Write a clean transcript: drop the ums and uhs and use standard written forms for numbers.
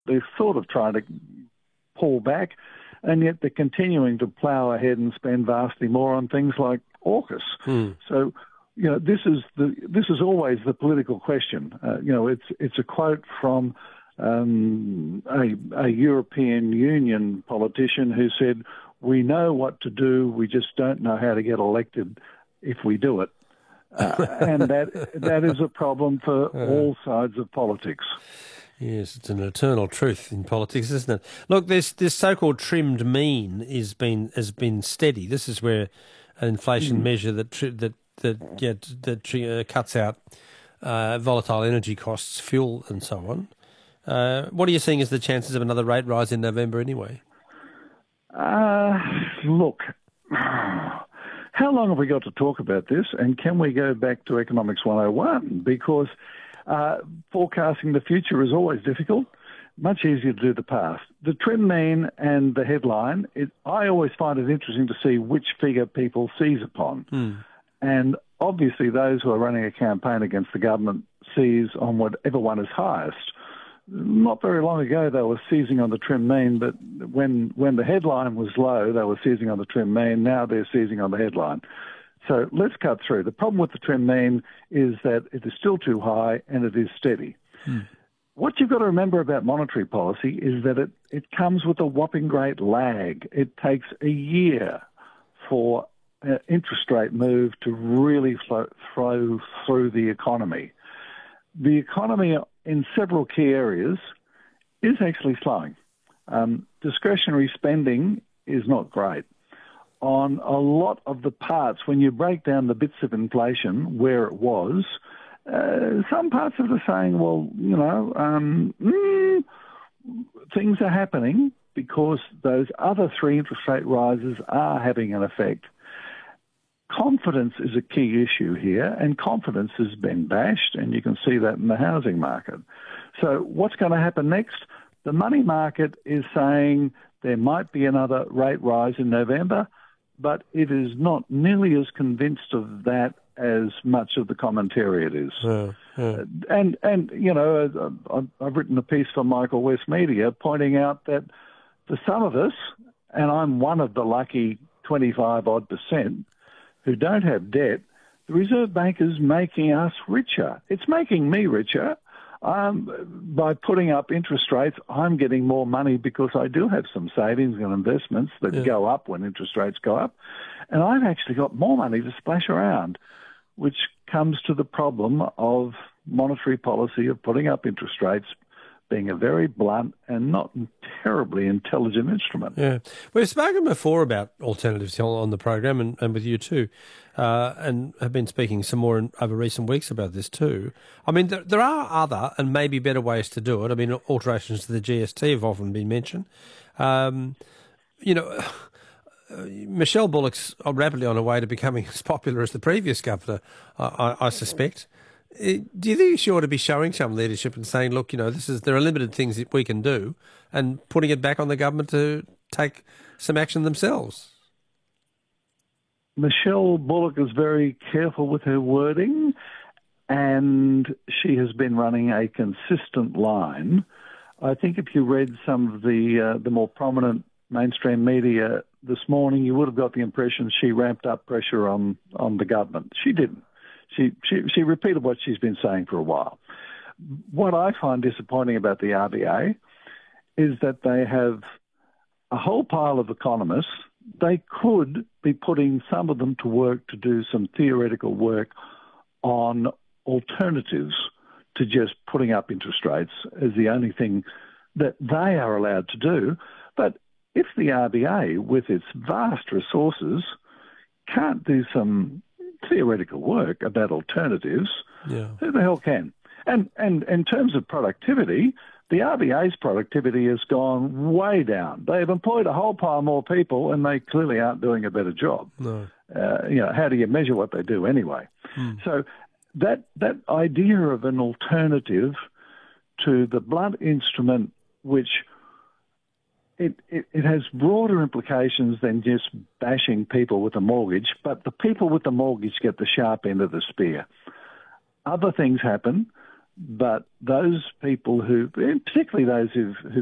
they're sort of trying to pull back, and yet they're continuing to plough ahead and spend vastly more on things like AUKUS. So, this is always the political question. It's a quote from a European Union politician who said, "We know what to do, we just don't know how to get elected if we do it." And that is a problem for all sides of politics. Yes, it's an eternal truth in politics, isn't it? Look, this so-called trimmed mean has been steady. This is where an inflation measure that cuts out volatile energy costs, fuel, and so on. What are you seeing as the chances of another rate rise in November anyway? Look, how long have we got to talk about this? And can we go back to Economics 101? Because forecasting the future is always difficult. Much easier to do the past. The trim mean and the headline, I always find it interesting to see which figure people seize upon. And obviously those who are running a campaign against the government seize on whatever one is highest. Not very long ago they were seizing on the trim mean, but when the headline was low, they were seizing on the trim mean. Now they're seizing on the headline. So let's cut through. The problem with the trim mean is that it is still too high and it is steady. What you've got to remember about monetary policy is that it comes with a whopping great lag. It takes a year for an interest rate move to really flow through the economy. The economy in several key areas is actually slowing. Discretionary spending is not great. On a lot of the parts, when you break down the bits of inflation where it was, some parts of it are saying, things are happening because those other three interest rate rises are having an effect. Confidence is a key issue here, and confidence has been bashed, and you can see that in the housing market. So what's going to happen next? The money market is saying there might be another rate rise in November, but it is not nearly as convinced of that as much of the commentariat is. And I've written a piece for Michael West Media pointing out that for some of us, and I'm one of the lucky 25-odd% who don't have debt, the Reserve Bank is making us richer. It's making me richer. By putting up interest rates, I'm getting more money because I do have some savings and investments that go up when interest rates go up. And I've actually got more money to splash around, which comes to the problem of monetary policy of putting up interest rates being a very blunt and not terribly intelligent instrument. Yeah. We've spoken before about alternatives on the program and with you too, and have been speaking some more over recent weeks about this too. I mean, there are other and maybe better ways to do it. I mean, alterations to the GST have often been mentioned. Michelle Bullock's rapidly on her way to becoming as popular as the previous governor, I suspect. Do you think she ought to be showing some leadership and saying, look, there are limited things that we can do, and putting it back on the government to take some action themselves? Michelle Bullock is very careful with her wording, and she has been running a consistent line. I think if you read some of the more prominent mainstream media this morning, you would have got the impression she ramped up pressure on the government. She didn't. She repeated what she's been saying for a while. What I find disappointing about the RBA is that they have a whole pile of economists. They could be putting some of them to work to do some theoretical work on alternatives to just putting up interest rates as the only thing that they are allowed to do. But if the RBA, with its vast resources, can't do some theoretical work about alternatives, who the hell can? And in terms of productivity, the RBA's productivity has gone way down. They've employed a whole pile more people, and they clearly aren't doing a better job. No. How do you measure what they do anyway? So that idea of an alternative to the blunt instrument, which it has broader implications than just bashing people with a mortgage, but the people with the mortgage get the sharp end of the spear. Other things happen. But those people who, particularly those who've